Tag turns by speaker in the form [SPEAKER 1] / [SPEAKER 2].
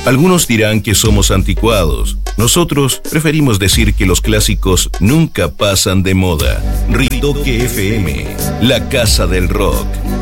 [SPEAKER 1] Algunos dirán que somos anticuados. Nosotros preferimos decir que los clásicos nunca pasan de moda. Ritoque FM, la casa del rock.